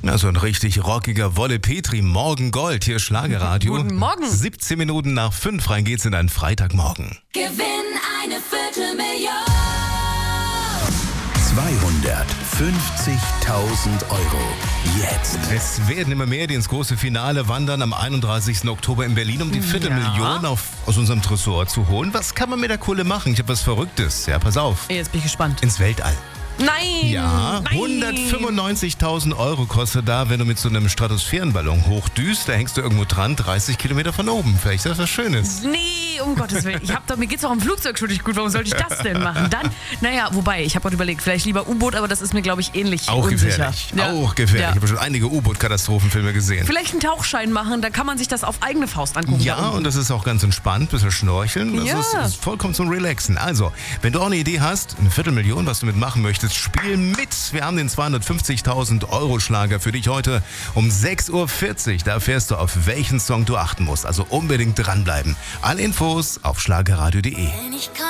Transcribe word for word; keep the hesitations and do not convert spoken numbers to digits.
Also ein richtig rockiger Wolle Petri, Morgen Gold, hier Schlagerradio. Guten Morgen. siebzehn Minuten nach fünf, rein geht's in einen Freitagmorgen. Gewinn eine Viertelmillion. zweihundertfünfzigtausend Euro. Jetzt. Es werden immer mehr, die ins große Finale wandern am einunddreißigsten Oktober in Berlin, um die Viertelmillion auf, aus unserem Tresor zu holen. Was kann man mit der Kohle machen? Ich habe was Verrücktes. Ja, pass auf. Jetzt bin ich gespannt. Ins Weltall. Nein! Ja, nein. hundertfünfundneunzigtausend Euro kostet da, wenn du mit so einem Stratosphärenballon hochdüst. Da hängst du irgendwo dran, dreißig Kilometer von oben. Vielleicht ist das was Schönes. Nee, um Gottes Willen. Ich hab doch, mir geht's auch im Flugzeug schon nicht gut. Warum sollte ich das denn machen? Dann, naja, wobei, ich habe gerade überlegt, vielleicht lieber U-Boot, aber das ist mir, glaube ich, ähnlich Auch unsicher. gefährlich. Ja. Auch gefährlich. Ja. Ich habe schon einige U-Boot-Katastrophenfilme gesehen. Vielleicht einen Tauchschein machen, dann kann man sich das auf eigene Faust angucken. Ja, und das ist auch ganz entspannt, bisschen schnorcheln. Das Ja. ist, ist vollkommen zum Relaxen. Also, wenn du auch eine Idee hast, eine Viertelmillion, was du mitmachen möchtest, spiel mit. Wir haben den zweihundertfünfzigtausend Euro Schlager für dich heute um sechs Uhr vierzig. Da erfährst du, auf welchen Song du achten musst. Also unbedingt dranbleiben. Alle Infos auf schlagerradio punkt de.